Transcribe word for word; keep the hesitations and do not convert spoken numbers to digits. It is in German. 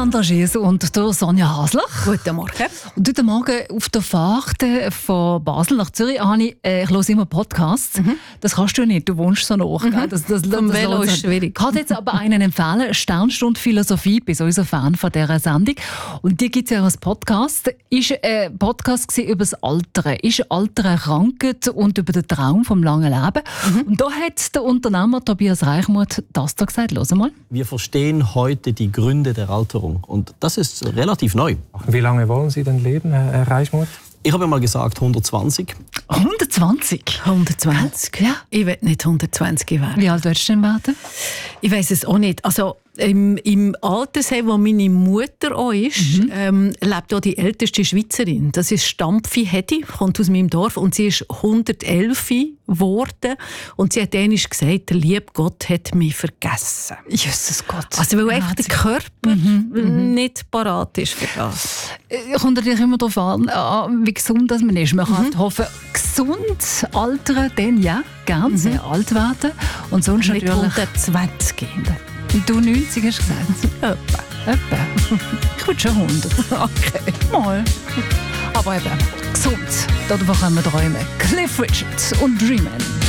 Sandra Schiess und der Sonja Hasler. Guten Morgen. Und heute Morgen auf der Fahrt von Basel nach Zürich habe ich, äh, ich höre immer Podcasts. Mhm. Das kannst du nicht, du wohnst so nach. Mhm. Das, das, das, Vom das Velo ist schwierig. Ich kann jetzt aber einen empfehlen, Sternstunde Philosophie, bin so unser Fan von dieser Sendung. Und die gibt es ja als Podcast. Ist ein Podcast über das Altern. Ist Altern eine Krankheit und über den Traum vom langen Leben. Mhm. Und da hat der Unternehmer Tobias Reichmuth das da gesagt. Hör mal. Wir verstehen heute die Gründe der Alterung. Und das ist relativ neu. Wie lange wollen Sie denn leben, Herr Reichmuth? Ich habe mal gesagt hundertzwanzig. hundertzwanzig? hundertzwanzig? Ja. Ich will nicht hundertzwanzig werden. Wie alt willst du denn werden? Ich weiss es auch nicht. Also im, im Altersheim, wo meine Mutter auch ist, mhm. ähm, lebt auch die älteste Schweizerin. Das ist Stampfi Hedi, kommt aus meinem Dorf. Und sie ist hundertelf geworden. Und sie hat einmal gesagt, der liebe Gott hat mich vergessen. Jesus Gott. Also weil echt der Körper mhm. nicht parat ist für das. Kommt natürlich immer darauf an, wie gesund man ist. Man kann mhm. hoffen, gesund altern, dann ja, gerne mhm. sehr alt werden. Und sonst mit natürlich hundertzwanzig. Du neunzig hast gesagt? Etwa. Etwa. Ich würde schon hundert. Okay. Mal. Aber eben, gesund. Davon können wir träumen. Cliff Richard und Dreamen.